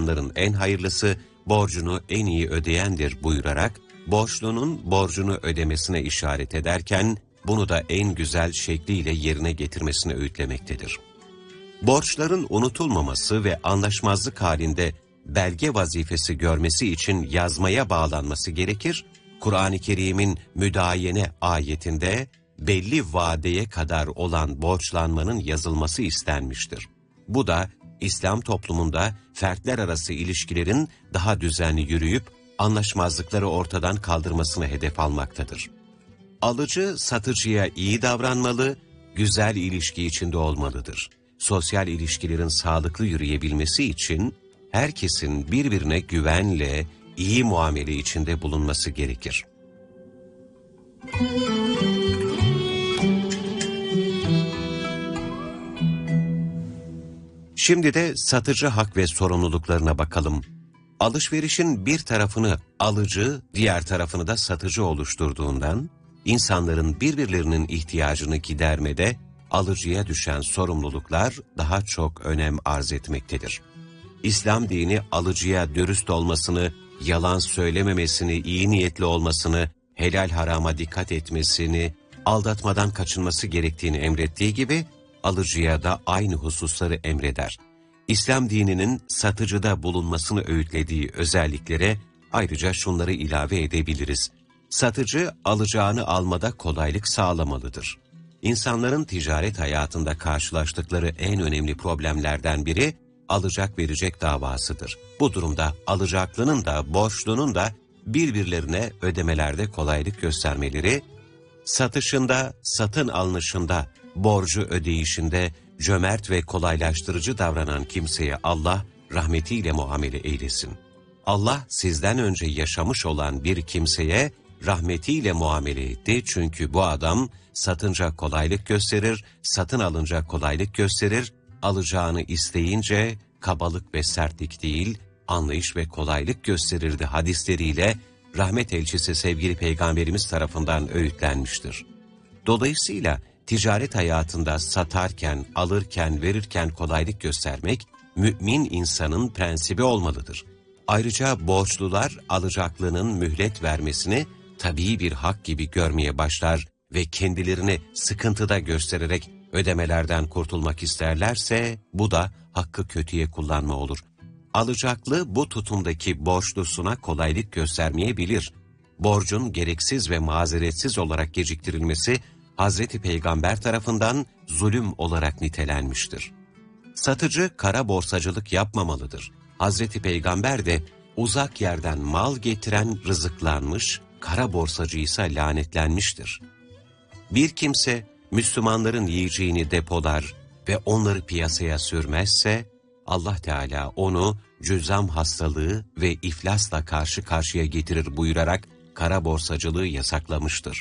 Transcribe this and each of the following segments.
insanların en hayırlısı borcunu en iyi ödeyendir buyurarak, borçlunun borcunu ödemesine işaret ederken, bunu da en güzel şekliyle yerine getirmesine öğütlemektedir. Borçların unutulmaması ve anlaşmazlık halinde belge vazifesi görmesi için yazmaya bağlanması gerekir. Kur'an-ı Kerim'in müdayene ayetinde belli vadeye kadar olan borçlanmanın yazılması istenmiştir. Bu da İslam toplumunda fertler arası ilişkilerin daha düzenli yürüyüp anlaşmazlıkları ortadan kaldırmasını hedef almaktadır. Alıcı satıcıya iyi davranmalı, güzel ilişki içinde olmalıdır. Sosyal ilişkilerin sağlıklı yürüyebilmesi için herkesin birbirine güvenle, iyi muamele içinde bulunması gerekir. Şimdi de satıcı hak ve sorumluluklarına bakalım. Alışverişin bir tarafını alıcı, diğer tarafını da satıcı oluşturduğundan, insanların birbirlerinin ihtiyacını gidermede alıcıya düşen sorumluluklar daha çok önem arz etmektedir. İslam dini alıcıya dürüst olmasını, yalan söylememesini, iyi niyetli olmasını, helal harama dikkat etmesini, aldatmadan kaçınması gerektiğini emrettiği gibi, alıcıya da aynı hususları emreder. İslam dininin satıcıda bulunmasını öğütlediği özelliklere ayrıca şunları ilave edebiliriz. Satıcı, alacağını almada kolaylık sağlamalıdır. İnsanların ticaret hayatında karşılaştıkları en önemli problemlerden biri, alacak verecek davasıdır. Bu durumda alacaklının da borçlunun da birbirlerine ödemelerde kolaylık göstermeleri, satışında, satın alınışında, borcu ödeyişinde cömert ve kolaylaştırıcı davranan kimseye Allah rahmetiyle muamele eylesin. Allah sizden önce yaşamış olan bir kimseye rahmetiyle muamele etti çünkü bu adam satınca kolaylık gösterir, satın alınca kolaylık gösterir, alacağını isteyince kabalık ve sertlik değil, anlayış ve kolaylık gösterirdi hadisleriyle rahmet elçisi sevgili Peygamberimiz tarafından öğütlenmiştir. Dolayısıyla ticaret hayatında satarken, alırken, verirken kolaylık göstermek, mümin insanın prensibi olmalıdır. Ayrıca borçlular alacaklının mühlet vermesini tabii bir hak gibi görmeye başlar ve kendilerini sıkıntıda göstererek ödemelerden kurtulmak isterlerse bu da hakkı kötüye kullanma olur. Alacaklı bu tutumdaki borçlusuna kolaylık göstermeyebilir. Borcun gereksiz ve mazeretsiz olarak geciktirilmesi Hazreti Peygamber tarafından zulüm olarak nitelenmiştir. Satıcı kara borsacılık yapmamalıdır. Hazreti Peygamber de uzak yerden mal getiren rızıklanmış, kara borsacı ise lanetlenmiştir. Bir kimse Müslümanların yiyeceğini depolar ve onları piyasaya sürmezse, Allah Teala onu cüzzam hastalığı ve iflasla karşı karşıya getirir buyurarak kara borsacılığı yasaklamıştır.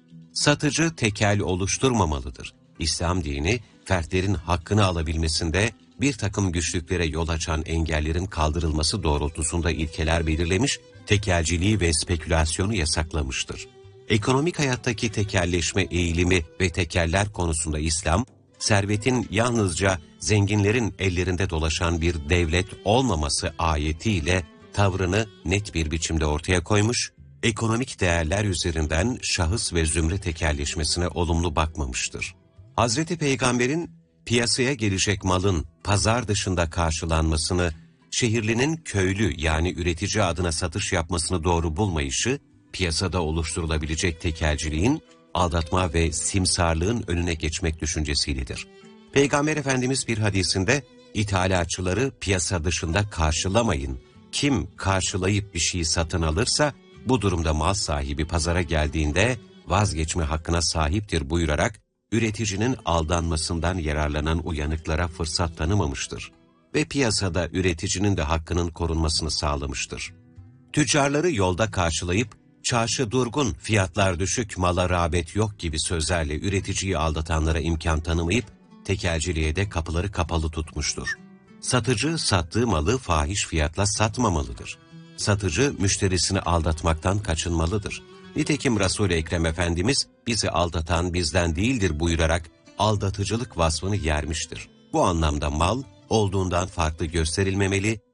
Satıcı tekel oluşturmamalıdır. İslam dini, fertlerin hakkını alabilmesinde bir takım güçlüklere yol açan engellerin kaldırılması doğrultusunda ilkeler belirlemiş, tekelciliği ve spekülasyonu yasaklamıştır. Ekonomik hayattaki tekelleşme eğilimi ve tekeller konusunda İslam, servetin yalnızca zenginlerin ellerinde dolaşan bir devlet olmaması ayetiyle tavrını net bir biçimde ortaya koymuş, ekonomik değerler üzerinden şahıs ve zümre tekelleşmesine olumlu bakmamıştır. Hazreti Peygamber'in piyasaya gelecek malın pazar dışında karşılanmasını, şehirlinin köylü yani üretici adına satış yapmasını doğru bulmayışı, piyasada oluşturulabilecek tekelciliğin, aldatma ve simsarlığın önüne geçmek düşüncesiyledir. Peygamber Efendimiz bir hadisinde, ithalatçıları piyasa dışında karşılamayın. Kim karşılayıp bir şeyi satın alırsa, bu durumda mal sahibi pazara geldiğinde vazgeçme hakkına sahiptir buyurarak, üreticinin aldanmasından yararlanan uyanıklara fırsat tanımamıştır ve piyasada üreticinin de hakkının korunmasını sağlamıştır. Tüccarları yolda karşılayıp, çarşı durgun, fiyatlar düşük, mala rağbet yok gibi sözlerle üreticiyi aldatanlara imkan tanımayıp, tekelciliğe de kapıları kapalı tutmuştur. Satıcı, sattığı malı fahiş fiyatla satmamalıdır. Satıcı, müşterisini aldatmaktan kaçınmalıdır. Nitekim Resul-i Ekrem Efendimiz, bizi aldatan bizden değildir buyurarak, aldatıcılık vasfını yermiştir. Bu anlamda mal, olduğundan farklı gösterilmemeli,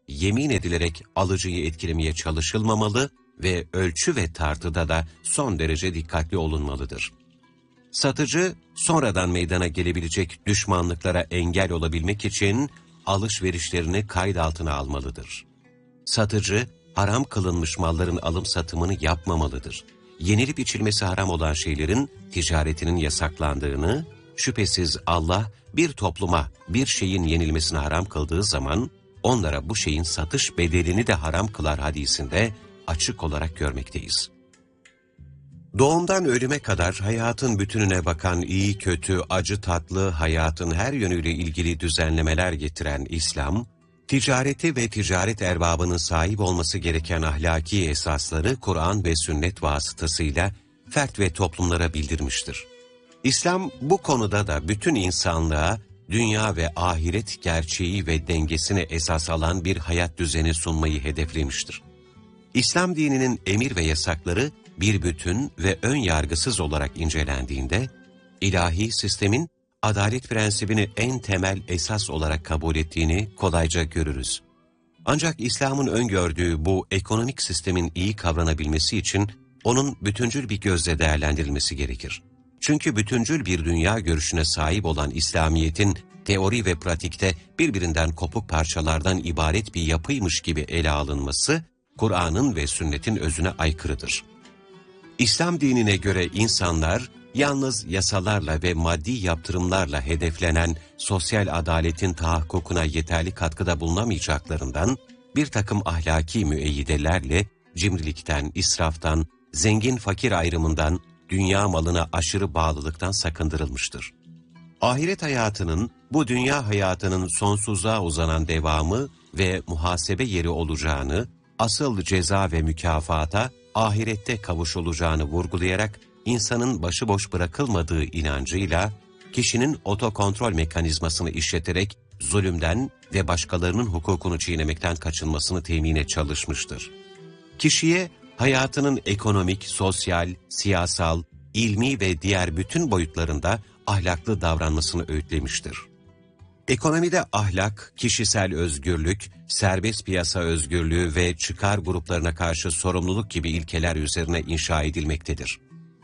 yemin edilerek alıcıyı etkilemeye çalışılmamalı ve ölçü ve tartıda da son derece dikkatli olunmalıdır. Satıcı, sonradan meydana gelebilecek düşmanlıklara engel olabilmek için alışverişlerini kayıt altına almalıdır. Satıcı, haram kılınmış malların alım satımını yapmamalıdır. Yenilip içilmesi haram olan şeylerin ticaretinin yasaklandığını, şüphesiz Allah bir topluma bir şeyin yenilmesini haram kıldığı zaman, onlara bu şeyin satış bedelini de haram kılar hadisinde açık olarak görmekteyiz. Doğumdan ölüme kadar hayatın bütününe bakan iyi kötü, acı tatlı hayatın her yönüyle ilgili düzenlemeler getiren İslam, ticareti ve ticaret erbabının sahip olması gereken ahlaki esasları Kur'an ve sünnet vasıtasıyla fert ve toplumlara bildirmiştir. İslam bu konuda da bütün insanlığa dünya ve ahiret gerçeği ve dengesine esas alan bir hayat düzeni sunmayı hedeflemiştir. İslam dininin emir ve yasakları bir bütün ve ön yargısız olarak incelendiğinde, ilahi sistemin adalet prensibini en temel esas olarak kabul ettiğini kolayca görürüz. Ancak İslam'ın öngördüğü bu ekonomik sistemin iyi kavranabilmesi için onun bütüncül bir gözle değerlendirilmesi gerekir. Çünkü bütüncül bir dünya görüşüne sahip olan İslamiyet'in teori ve pratikte birbirinden kopuk parçalardan ibaret bir yapıymış gibi ele alınması, Kur'an'ın ve sünnetin özüne aykırıdır. İslam dinine göre insanlar, yalnız yasalarla ve maddi yaptırımlarla hedeflenen sosyal adaletin tahakkukuna yeterli katkıda bulunamayacaklarından, bir takım ahlaki müeyyidelerle cimrilikten, israftan, zengin-fakir ayrımından, dünya malına aşırı bağlılıktan sakındırılmıştır. Ahiret hayatının, bu dünya hayatının sonsuzluğa uzanan devamı ve muhasebe yeri olacağını, asıl ceza ve mükafata ahirette kavuşulacağını vurgulayarak, insanın başıboş bırakılmadığı inancıyla, kişinin otokontrol mekanizmasını işleterek zulümden ve başkalarının hukukunu çiğnemekten kaçınmasını temine çalışmıştır. Kişiye hayatının ekonomik, sosyal, siyasal, ilmi ve diğer bütün boyutlarında ahlaklı davranmasını öğütlemiştir. Ekonomide ahlak, kişisel özgürlük, serbest piyasa özgürlüğü ve çıkar gruplarına karşı sorumluluk gibi ilkeler üzerine inşa edilmektedir.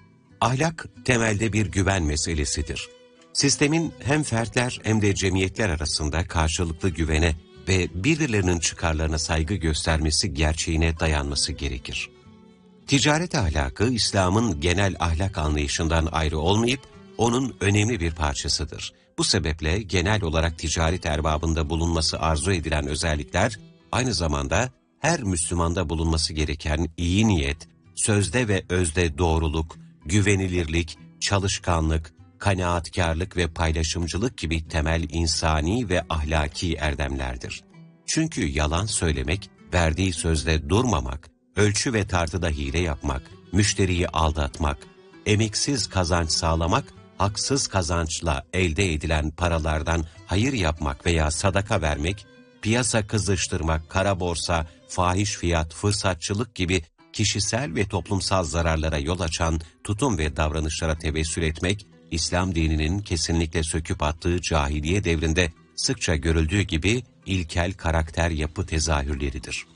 Ahlak, temelde bir güven meselesidir. Sistemin hem fertler hem de cemiyetler arasında karşılıklı güvene ve birbirlerinin çıkarlarına saygı göstermesi gerçeğine dayanması gerekir. Ticaret ahlakı, İslam'ın genel ahlak anlayışından ayrı olmayıp, onun önemli bir parçasıdır. Bu sebeple genel olarak ticaret erbabında bulunması arzu edilen özellikler, aynı zamanda her Müslümanda bulunması gereken iyi niyet, sözde ve özde doğruluk, güvenilirlik, çalışkanlık, kanaatkarlık ve paylaşımcılık gibi temel insani ve ahlaki erdemlerdir. Çünkü yalan söylemek, verdiği sözde durmamak, ölçü ve tartıda hile yapmak, müşteriyi aldatmak, emeksiz kazanç sağlamak, haksız kazançla elde edilen paralardan hayır yapmak veya sadaka vermek, piyasa kızıştırmak, kara borsa, fahiş fiyat, fırsatçılık gibi kişisel ve toplumsal zararlara yol açan tutum ve davranışlara tevessül etmek, İslam dininin kesinlikle söküp attığı cahiliye devrinde sıkça görüldüğü gibi ilkel karakter yapı tezahürleridir.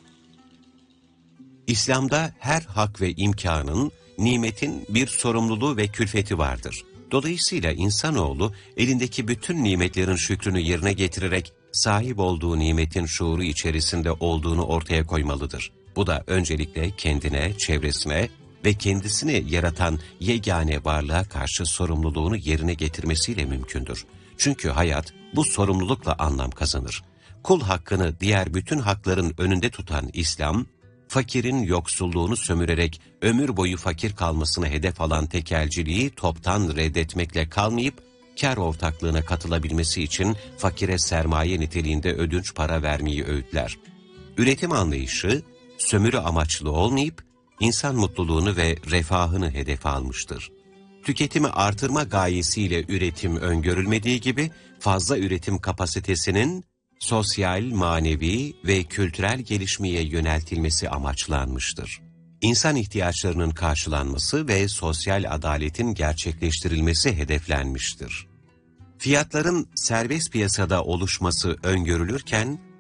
İslam'da her hak ve imkanın, nimetin bir sorumluluğu ve külfeti vardır. Dolayısıyla insanoğlu elindeki bütün nimetlerin şükrünü yerine getirerek sahip olduğu nimetin şuuru içerisinde olduğunu ortaya koymalıdır. Bu da öncelikle kendine, çevresine ve kendisini yaratan yegane varlığa karşı sorumluluğunu yerine getirmesiyle mümkündür. Çünkü hayat bu sorumlulukla anlam kazanır. Kul hakkını diğer bütün hakların önünde tutan İslam, fakirin yoksulluğunu sömürerek ömür boyu fakir kalmasını hedef alan tekelciliği toptan reddetmekle kalmayıp, kar ortaklığına katılabilmesi için fakire sermaye niteliğinde ödünç para vermeyi öğütler. Üretim anlayışı, sömürü amaçlı olmayıp, insan mutluluğunu ve refahını hedefe almıştır. Tüketimi artırma gayesiyle üretim öngörülmediği gibi, fazla üretim kapasitesinin sosyal, manevi ve kültürel gelişmeye yöneltilmesi amaçlanmıştır. İnsan ihtiyaçlarının karşılanması ve sosyal adaletin gerçekleştirilmesi hedeflenmiştir. Fiyatların serbest piyasada oluşması öngörülürken,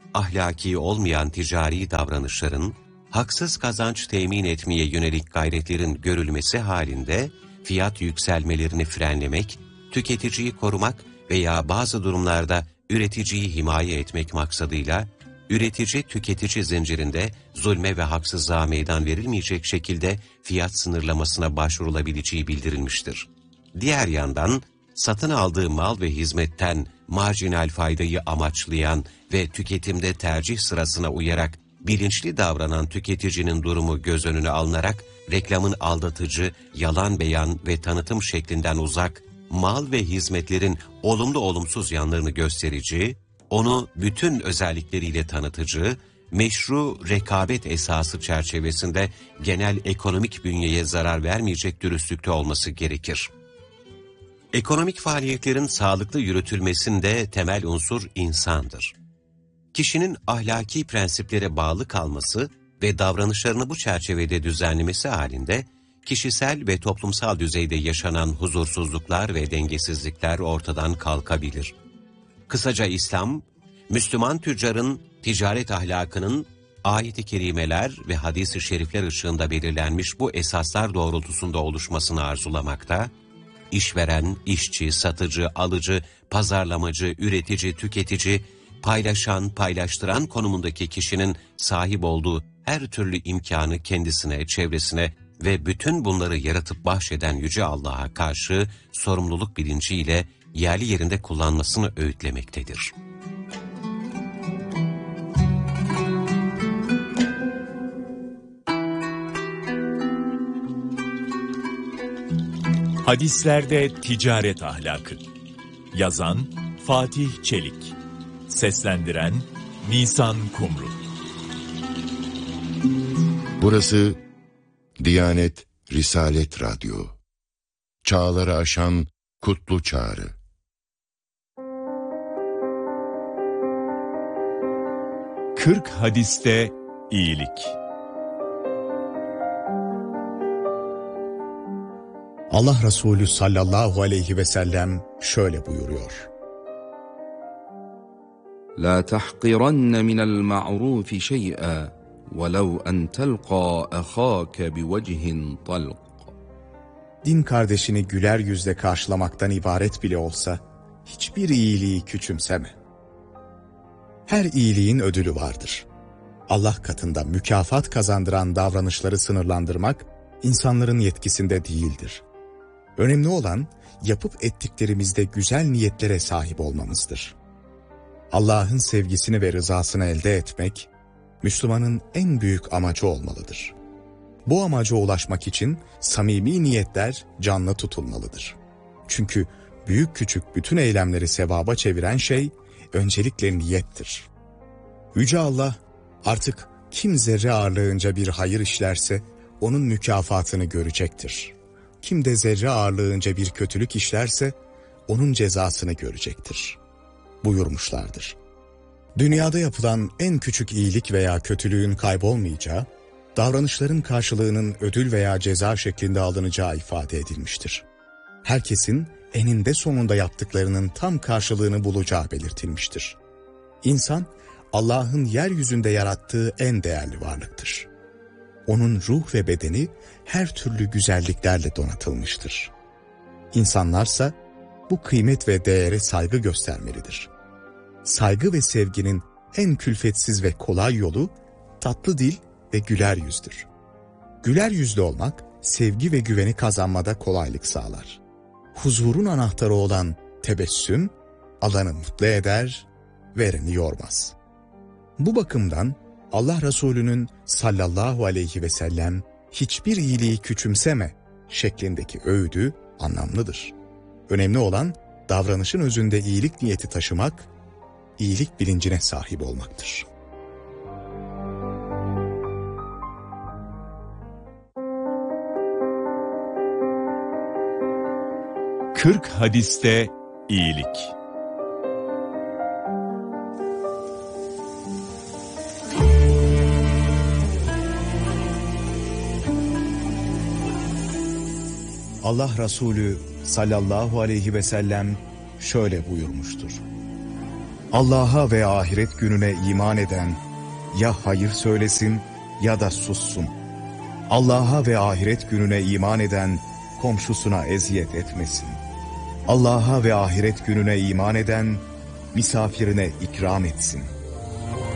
ahlaki olmayan ticari davranışların, haksız kazanç temin etmeye yönelik gayretlerin görülmesi halinde, fiyat yükselmelerini frenlemek, tüketiciyi korumak veya bazı durumlarda üreticiyi himaye etmek maksadıyla, üretici-tüketici zincirinde zulme ve haksızlığa meydan verilmeyecek şekilde fiyat sınırlamasına başvurulabileceği bildirilmiştir. Diğer yandan, satın aldığı mal ve hizmetten marjinal faydayı amaçlayan ve tüketimde tercih sırasına uyarak bilinçli davranan tüketicinin durumu göz önüne alınarak, reklamın aldatıcı, yalan beyan ve tanıtım şeklinden uzak, mal ve hizmetlerin olumlu olumsuz yanlarını gösterici, onu bütün özellikleriyle tanıtıcı, meşru rekabet esası çerçevesinde genel ekonomik bünyeye zarar vermeyecek dürüstlükte olması gerekir. Ekonomik faaliyetlerin sağlıklı yürütülmesinde temel unsur insandır. Kişinin ahlaki prensiplere bağlı kalması ve davranışlarını bu çerçevede düzenlemesi halinde, kişisel ve toplumsal düzeyde yaşanan huzursuzluklar ve dengesizlikler ortadan kalkabilir. Kısaca İslam, Müslüman tüccarın ticaret ahlakının ayet-i kerimeler ve hadis-i şerifler ışığında belirlenmiş bu esaslar doğrultusunda oluşmasını arzulamakta, işveren, işçi, satıcı, alıcı, pazarlamacı, üretici, tüketici, paylaşan, paylaştıran konumundaki kişinin sahip olduğu her türlü imkanı kendisine, çevresine ve bütün bunları yaratıp bahşeden Yüce Allah'a karşı sorumluluk bilinciyle yerli yerinde kullanmasını öğütlemektedir. Hadislerde ticaret ahlakı. Yazan Fatih Çelik. Seslendiren Nisan Kumru. Burası Diyanet Risalet Radyo. Çağları aşan kutlu çağrı. Kırk hadiste iyilik. Allah Resulü sallallahu aleyhi ve sellem şöyle buyuruyor. La tahqiranna minel ma'rufi şey'a velev en telqa ahake biwecihin talq. Din kardeşini güler yüzle karşılamaktan ibaret bile olsa hiçbir iyiliği küçümseme. Her iyiliğin ödülü vardır. Allah katında mükafat kazandıran davranışları sınırlandırmak insanların yetkisinde değildir. Önemli olan yapıp ettiklerimizde güzel niyetlere sahip olmamızdır. Allah'ın sevgisini ve rızasını elde etmek, Müslümanın en büyük amacı olmalıdır. Bu amaca ulaşmak için samimi niyetler canlı tutulmalıdır. Çünkü büyük küçük bütün eylemleri sevaba çeviren şey öncelikle niyettir. Yüce Allah artık kim zerre ağırlığınca bir hayır işlerse onun mükafatını görecektir. Kim de zerre ağırlığınca bir kötülük işlerse onun cezasını görecektir buyurmuşlardır. Dünyada yapılan en küçük iyilik veya kötülüğün kaybolmayacağı, davranışların karşılığının ödül veya ceza şeklinde alınacağı ifade edilmiştir. Herkesin eninde sonunda yaptıklarının tam karşılığını bulacağı belirtilmiştir. İnsan, Allah'ın yeryüzünde yarattığı en değerli varlıktır. Onun ruh ve bedeni her türlü güzelliklerle donatılmıştır. İnsanlarsa bu kıymet ve değere saygı göstermelidir. Saygı ve sevginin en külfetsiz ve kolay yolu tatlı dil ve güler yüzdür. Güler yüzlü olmak sevgi ve güveni kazanmada kolaylık sağlar. Huzurun anahtarı olan tebessüm alanı mutlu eder, vereni yormaz. Bu bakımdan Allah Resulü'nün sallallahu aleyhi ve sellem hiçbir iyiliği küçümseme şeklindeki öğüdü anlamlıdır. Önemli olan davranışın özünde iyilik niyeti taşımak, iyilik bilincine sahip olmaktır. Kırk hadiste iyilik. Allah Resulü sallallahu aleyhi ve sellem şöyle buyurmuştur. Allah'a ve ahiret gününe iman eden ya hayır söylesin ya da sussun. Allah'a ve ahiret gününe iman eden komşusuna eziyet etmesin. Allah'a ve ahiret gününe iman eden misafirine ikram etsin.